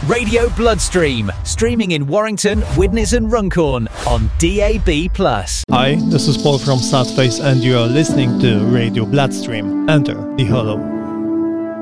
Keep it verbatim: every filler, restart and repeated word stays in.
Radio Bloodstream, streaming in Warrington, Widnes and Runcorn on D A B plus. Hi, this is Paul from Sadface and you are listening to Radio Bloodstream. Enter the Hollow.